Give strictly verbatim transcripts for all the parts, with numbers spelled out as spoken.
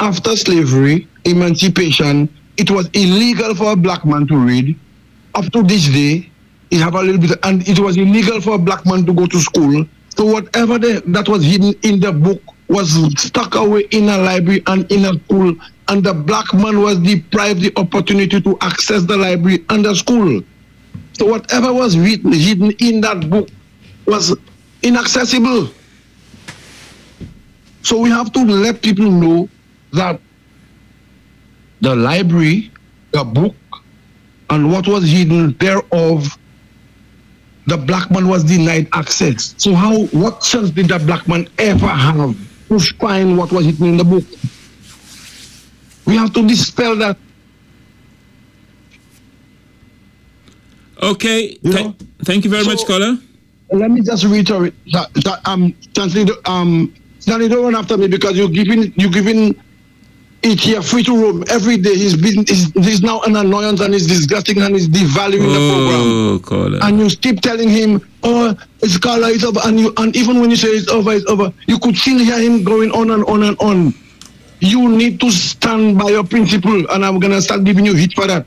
after slavery, emancipation, it was illegal for a black man to read. Up to this day, you have a little bit, and it was illegal for a black man to go to school. So whatever the, that was hidden in the book was stuck away in a library and in a school, and the black man was deprived the opportunity to access the library and the school. So whatever was written, hidden in that book was inaccessible. So we have to let people know that the library, the book, and what was hidden thereof, the black man was denied access. So how, what chance did the black man ever have to find what was hidden in the book? We have to dispel that. Okay, Th- thank you very so, much, caller. Let me just reiterate that, that um, Chancellor, um, Stanley, don't run after me because you're giving, you're giving it here free to roam every day. He's been, he's, he's now an annoyance and he's disgusting and he's devaluing oh, the program. And you keep telling him, oh, it's Carla, it's over. And you, and even when you say it's over, it's over, you could still hear him going on and on and on. You need to stand by your principle, and I'm gonna start giving you hit for that.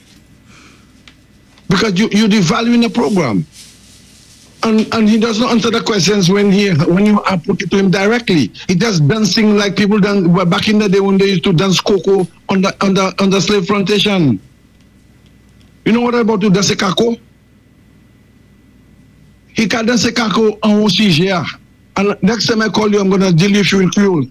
Because you, you're devaluing the program. And and he does not answer the questions when he when you put it to him directly. He just dancing like people done back in the day when they used to dance coco on the on the on the slave plantation. You know what I'm about to dance kako? He can dance kako en Osijia. And next time I call you, I'm gonna deal with you in Creole.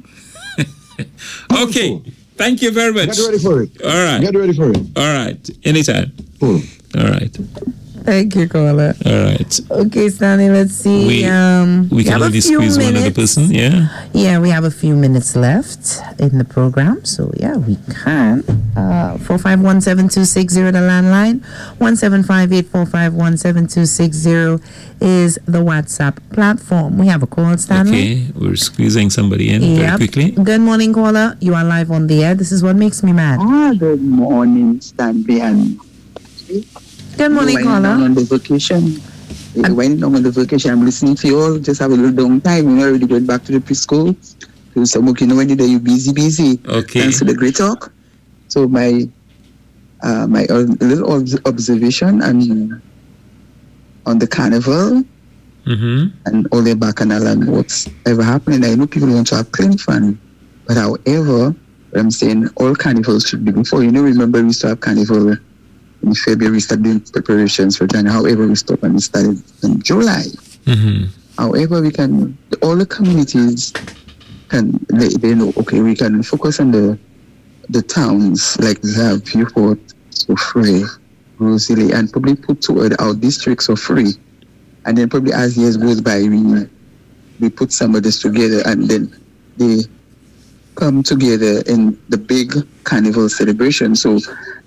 Okay. Thank you very much. Get ready for it. All right. Get ready for it. All right. Anytime. Cool. All right. Thank you, caller. All right. Okay, Stanley, let's see. We, um, we can only squeeze one other person, yeah? Yeah, we have a few minutes left in the program. So, yeah, we can. Uh, four five one, seven two six zero, the landline. one seven five eight, four five one, seven two six zero is the WhatsApp platform. We have a call, Stanley. Okay, we're squeezing somebody in yep. very quickly. Good morning, caller. You are live on the air. This is what makes me mad. Ah, good morning, Stanley. And good morning, caller. On the vacation. I went on the vacation. I'm listening to you all. Just have a little down time. You know, already going back to the preschool. Do some work. You know, when you're busy, busy. Okay. Thanks to the great talk. So my uh, my uh, little observation and on the carnival mm-hmm. and all the bacchanal and what's ever happening. I know people want to have clean fun, but however, I'm saying all carnivals should be before. You know, remember we used to have carnival in February, we started doing preparations for January. However, we stopped and we started in July. Mm-hmm. However, we can, all the communities can, they, they know, okay, we can focus on the the towns, like we have Viewport, Sofre, Rosalie, and probably put two other our districts for free. And then probably as years goes by, we we put some of this together and then they come together in the big carnival celebration. So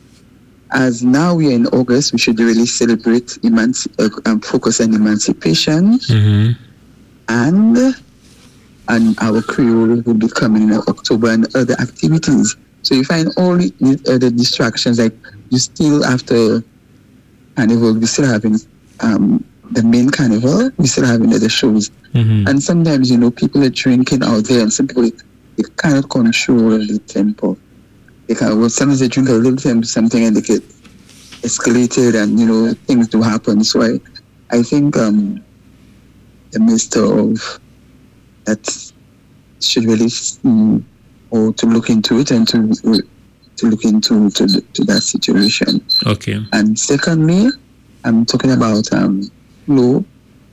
as now we are in August, we should really celebrate emanci- uh, and focus on emancipation, mm-hmm. and and our Creole will be coming in October and other activities. So you find all the other distractions, like you still after carnival, we still having um, the main carnival, we still having other shows, mm-hmm. and sometimes you know people are drinking out there, and some people they cannot control the tempo. They can, well, sometimes they drink a little time something and they get escalated, and you know things do happen. So I, I think um, the minister of that should really see, or to look into it and to to look into to, to that situation. Okay. And secondly, I'm talking about um, flow.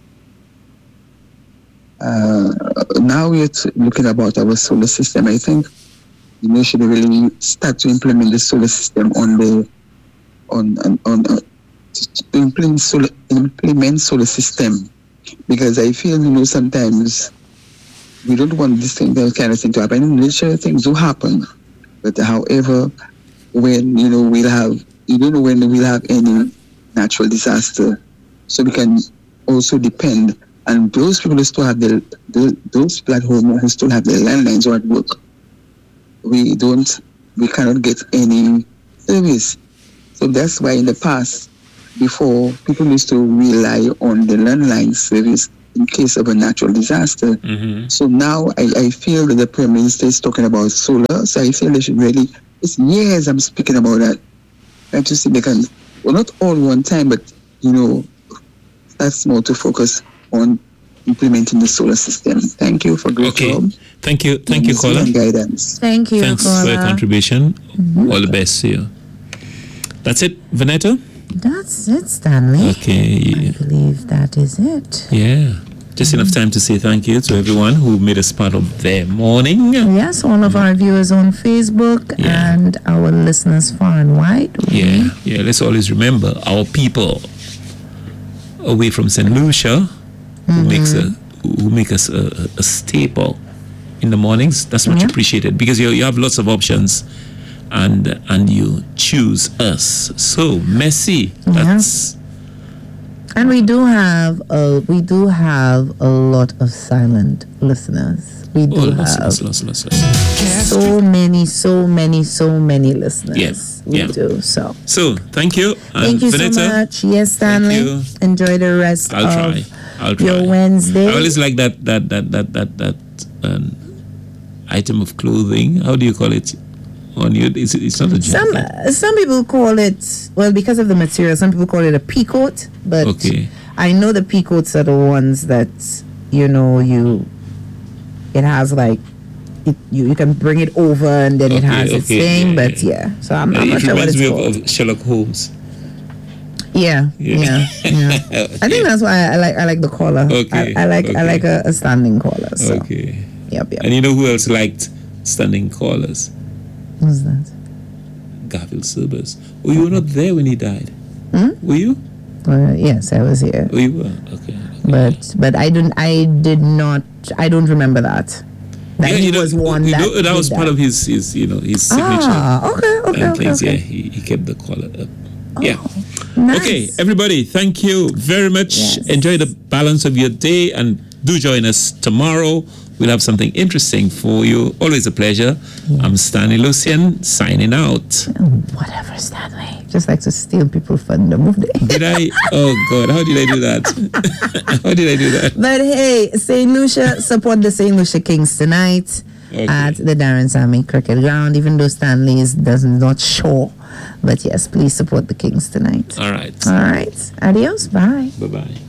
Uh, now we're t- looking about our solar system. I think you know should really start to implement the solar system on the on on, on uh, to implement solar implement solar system, because I feel you know sometimes we don't want this thing that kind of thing to happen. In nature, things do happen, but however, when you know we'll have you don't know when we'll have any natural disaster, so we can also depend. And those people who still have the, the those people at home who still have their landlines or at work, we don't, we cannot get any service. So that's why in the past, before, people used to rely on the landline service in case of a natural disaster. Mm-hmm. So now I, I feel that the Prime Minister is talking about solar. So I feel they should really, it's years I'm speaking about that. And to see they can, well, not all one time, but, you know, that's more to focus on implementing the solar system. Thank you for great Okay. job. Thank you. Thank you, caller. And guidance. Thank you, Thanks caller. for your contribution. Mm-hmm. All the best to you. That's it, Vanetta? That's it, Stanley. Okay. I believe that is it. Yeah. Just enough time to say thank you to everyone who made us part of their morning. Yes, all of our viewers on Facebook Yeah. and our listeners far and wide. Yeah, yeah. Let's always remember our people away from Saint Lucia, who Mm-hmm. makes a who make us a, a staple in the mornings. That's much Yeah. appreciated because you you have lots of options, and and you choose us. So Messi, that's And we do have a we do have a lot of silent listeners. We do oh, lots, have lots, lots, lots, lots. so many, so many, so many listeners. Yeah, We yeah. do. So So thank you. And thank you Vanetta, so much. Yes, Stanley. you. Enjoy the rest I'll of try. I'll try. your Wednesday. I always like that that that that that that um, item of clothing. How do you call it? On you, it's, it's not a Some jacket. uh, some people call it, well, because of the material, some people call it a peacoat, but Okay. I know the peacoats are the ones that, you know, you it has like it, you, you can bring it over and then it Okay, has its okay, thing, yeah, but yeah. yeah. So I'm, Uh, I'm not it sure what reminds it's me called. of, of Sherlock Holmes. Yeah, Yeah. yeah, yeah. I think that's why I like I like the collar. Okay, I, I like I okay. like a, a standing collar. So Okay. yep, yep. And you know who else liked standing callers? Who's that? Garfield Silbers. Oh, you were not there when he died. Hmm? Were you? Uh, yes, I was here, Oh, you were. Okay. okay. but but I didn't. I did not. I don't remember that. That Yeah, he you know, was one you that, know, that did was part of his, his, you know, his signature Ah, okay, okay, and okay, things. okay. Yeah, he, he kept the collar up. Yeah. Nice. Okay, everybody, thank you very much. Yes. Enjoy the balance of your day and do join us tomorrow. We'll have something interesting for you. Always a pleasure. I'm Stanley Lucian, signing out. Whatever, Stanley. Just like to steal people from the movie. Did I? Oh, God, how did I do that? How did I do that? But hey, Saint Lucia, support the Saint Lucia Kings tonight Okay. at the Darren Sammy Cricket Ground, even though Stanley is does not show. But yes, please support the Kings tonight. All right. All right. Adios. Bye. Bye-bye.